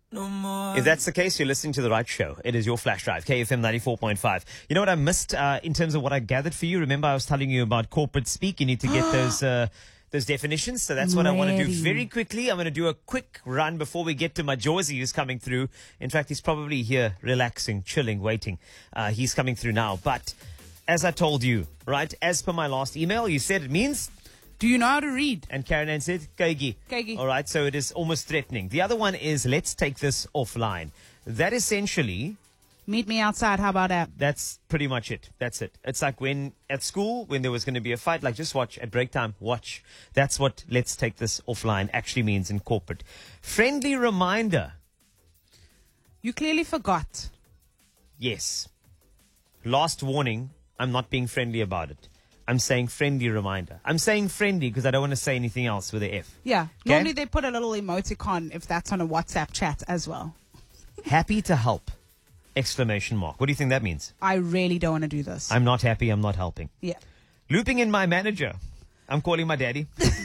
If that's the case, you're listening to the right show. It is your Flash Drive, KFM 94.5. You know what I missed in terms of what I gathered for you? Remember I was telling you about corporate speak. You need to get those definitions. So that's what I want to do very quickly. I'm going to do a quick run before we get to my Josie who's coming through. In fact, he's probably here relaxing, chilling, waiting. He's coming through now. But as I told you, right, as per my last email, you said it means... Do you know how to read? And Karen Ann said, Kaigi. Kaigi. All right, so it is almost threatening. The other one is, let's take this offline. That essentially... Meet me outside. How about that? That's pretty much it. That's it. It's like when at school, when there was going to be a fight, like just watch at break time, watch. That's what let's take this offline actually means in corporate. Friendly reminder. You clearly forgot. Yes. Last warning, I'm not being friendly about it. I'm saying friendly reminder. I'm saying friendly because I don't want to say anything else with the F. Yeah. Okay? Normally they put a little emoticon if that's on a WhatsApp chat as well. Happy to help. Exclamation mark. What do you think that means? I really don't want to do this. I'm not happy. I'm not helping. Yeah. Looping in my manager. I'm calling my daddy.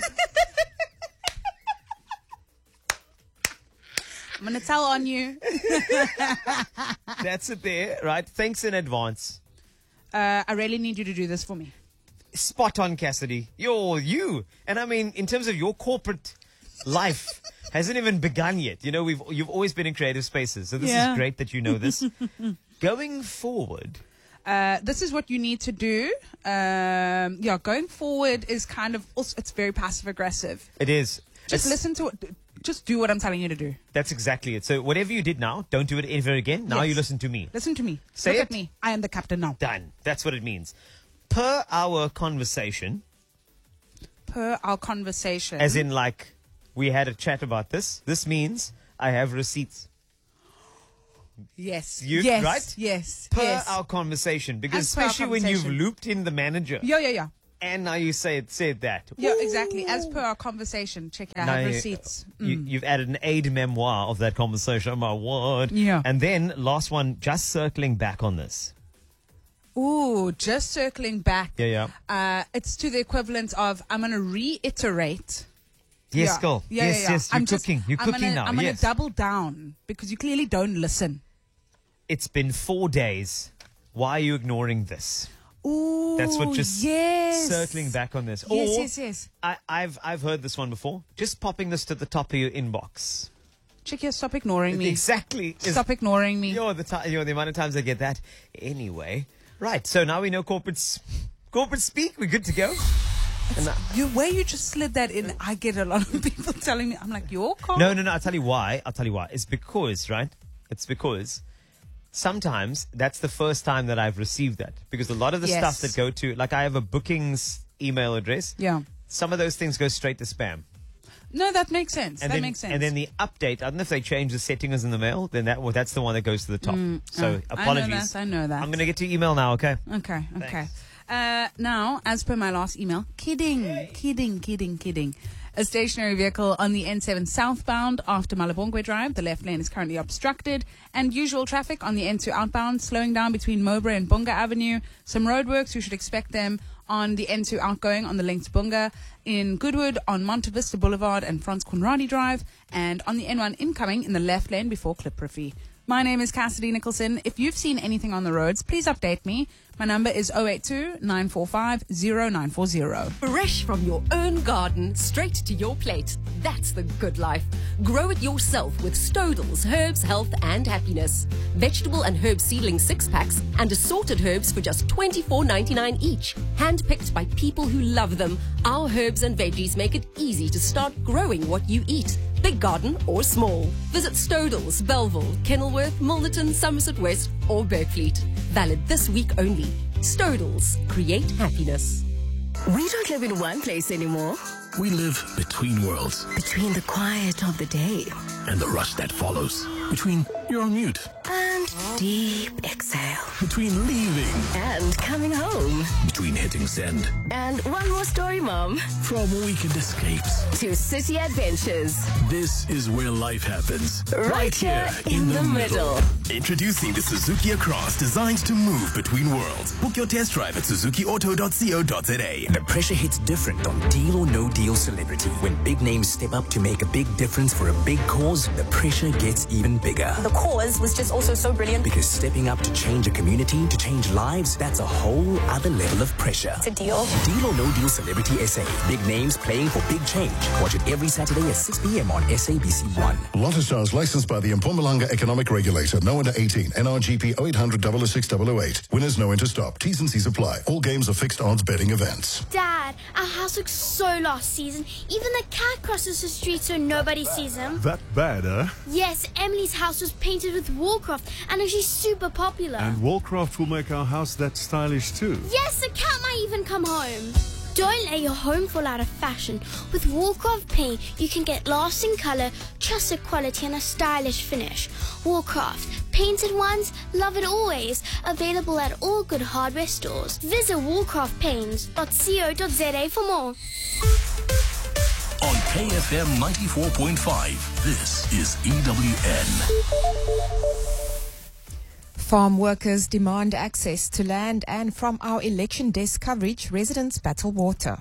I'm going to tell on you. That's it there, right? Thanks in advance. I really need you to do this for me. Spot on, Cassidy. You. And I mean, in terms of your corporate life, hasn't even begun yet. You know, you've always been in creative spaces. So this is great that you know this. Going forward. This is what you need to do. Going forward is kind of also, it's very passive aggressive. It is. Just listen to it. Just do what I'm telling you to do. That's exactly it. So whatever you did now, don't do it ever again. Now you listen to me. Listen to me. Say Look it. at me. I am the captain now. Done. That's what it means. Per our conversation. Per our conversation. As in, like, we had a chat about this. This means I have receipts. Yes. Yes. Right? Yes. Per our conversation. Because As per our especially when you've conversation. looped in the manager. Yeah. And now you said that. Yeah, exactly. As per our conversation. Check it out. I have receipts. You've added an aid memoir of that conversation. Oh, my word. Yeah. And then, last one, just circling back on this. Ooh, just circling back. Yeah. It's to the equivalent of, I'm going to reiterate. Yes, girl. Yes. You're cooking. You're cooking now. I'm going to double down because you clearly don't listen. It's been 4 days. Why are you ignoring this? Ooh, that's what just circling back on this. Yes. I've heard this one before. Just popping this to the top of your inbox. Chicky, stop ignoring me. Exactly. Stop ignoring me. The amount of times I get that. Anyway, right. So now we know corporate speak. We're good to go. The way you just slid that in, I get a lot of people telling me. I'm like, you're calm. No. I'll tell you why. It's because, right? Sometimes that's the first time that I've received that because a lot of the stuff that go to, like I have a bookings email address. Yeah. Some of those things go straight to spam. No, that makes sense. And then the update, I don't know if they change the settings in the mail, then that's the one that goes to the top. So apologies. I know that. I'm going to get to your email now, okay? Okay. Now, as per my last email, kidding. A stationary vehicle on the N7 southbound after Malabongwe Drive. The left lane is currently obstructed. And usual traffic on the N2 outbound, slowing down between Mowbray and Bunga Avenue. Some roadworks, you should expect them on the N2 outgoing on the link to Bunga. In Goodwood on Monte Vista Boulevard and Franz Conradi Drive. And on the N1 incoming in the left lane before Klippriffy. My name is Cassidy Nicholson. If you've seen anything on the roads, please update me. My number is 082-945-0940. Fresh from your own garden, straight to your plate. That's the good life. Grow it yourself with Stodels Herbs, Health and Happiness. Vegetable and herb seedling 6-packs and assorted herbs for just $24.99 each. Handpicked by people who love them, our herbs and veggies make it easy to start growing what you eat. Big garden or small. Visit Stodels, Belleville, Kenilworth, Milnerton, Somerset West or Bergfleet. Valid this week only. Stodels. Create happiness. We don't live in one place anymore. We live between worlds. Between the quiet of the day. And the rush that follows. Between you're on mute. And Deep exhale. Between leaving, And coming home. between hitting send, And one more story, Mom. from weekend escapes. To city adventures. This is where life happens. Right here in the middle. Introducing the Suzuki Across, designed to move between worlds. Book your test drive at suzukiauto.co.za. The pressure hits different on Deal or No Deal Celebrity. When big names step up to make a big difference for a big cause, the pressure gets even bigger. The cause was just also so brilliant. Because stepping up to change a community, to change lives, that's a whole other level of pressure. It's a deal. Deal or No Deal Celebrity SA. Big names playing for big change. Watch it every Saturday at 6 p.m. on SABC1. Lotto Stars licensed by the Mpumalanga Economic Regulator. No under 18. NRGP 0800 006 008. Winners no enter stop. T's and C's apply. All games are fixed odds betting events. Dad, our house looks so lost season. Even the cat crosses the street so nobody sees him. That bad, huh? Yes, Emily's house was painted with Warcraft and now she's super popular. And Warcraft will make our house that stylish too. Yes, the cat might even come home. Don't let your home fall out of fashion. With Warcraft paint, you can get lasting color, trusted quality, and a stylish finish. Warcraft, painted ones, love it always. Available at all good hardware stores. Visit warcraftpaints.co.za for more. On KFM 94.5, this is EWN. Farm workers demand access to land, and from our election desk coverage, residents battle water.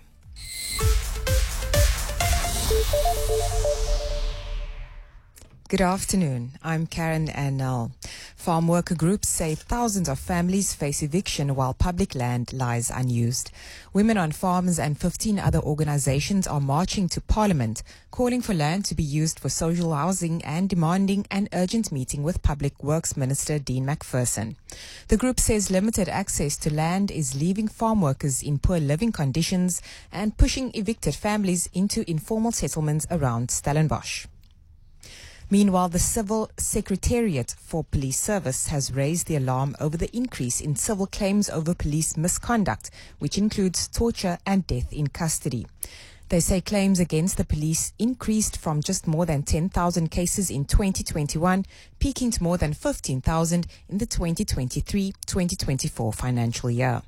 Good afternoon. I'm Karen Annell. Farm worker groups say thousands of families face eviction while public land lies unused. Women on Farms and 15 other organizations are marching to Parliament, calling for land to be used for social housing and demanding an urgent meeting with Public Works Minister Dean McPherson. The group says limited access to land is leaving farm workers in poor living conditions and pushing evicted families into informal settlements around Stellenbosch. Meanwhile, the Civil Secretariat for Police Service has raised the alarm over the increase in civil claims over police misconduct, which includes torture and death in custody. They say claims against the police increased from just more than 10,000 cases in 2021, peaking to more than 15,000 in the 2023-2024 financial year.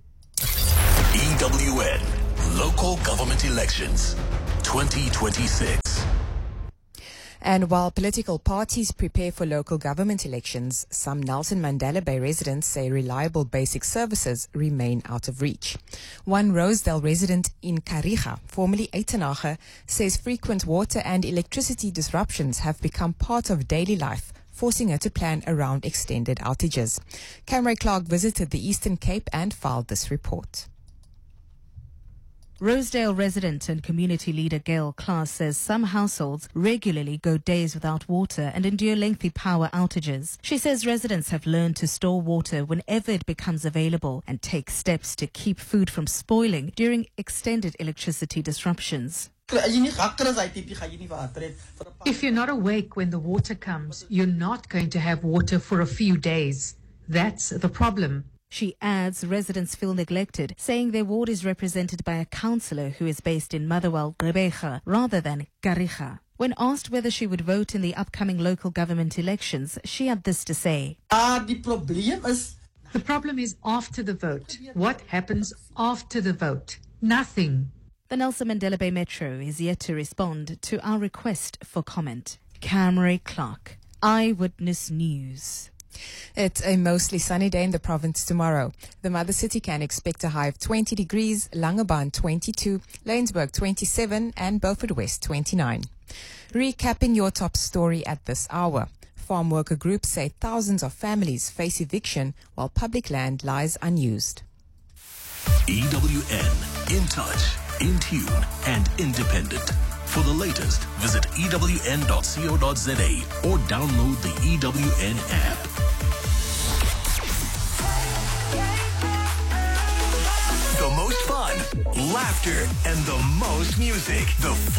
EWN, Local Government Elections, 2026. And while political parties prepare for local government elections, some Nelson Mandela Bay residents say reliable basic services remain out of reach. One Rosedale resident in Kariga, formerly Etenaga, says frequent water and electricity disruptions have become part of daily life, forcing her to plan around extended outages. Camry Clark visited the Eastern Cape and filed this report. Rosedale resident and community leader Gail Klaas says some households regularly go days without water and endure lengthy power outages. She says residents have learned to store water whenever it becomes available and take steps to keep food from spoiling during extended electricity disruptions. If you're not awake when the water comes, you're not going to have water for a few days. That's the problem. She adds residents feel neglected, saying their ward is represented by a councillor who is based in Motherwell, Gqeberha, rather than Kariga. When asked whether she would vote in the upcoming local government elections, she had this to say. The problem is after the vote. What happens after the vote? Nothing. The Nelson Mandela Bay Metro is yet to respond to our request for comment. Camry Clark, Eyewitness News. It's a mostly sunny day in the province tomorrow. The mother city can expect a high of 20 degrees, Langebaan 22, Laingsburg 27 and Beaufort West 29. Recapping your top story at this hour. Farm worker groups say thousands of families face eviction while public land lies unused. EWN, in touch, in tune, and independent. For the latest, visit ewn.co.za or download the EWN app. The most fun, laughter, and the most music. The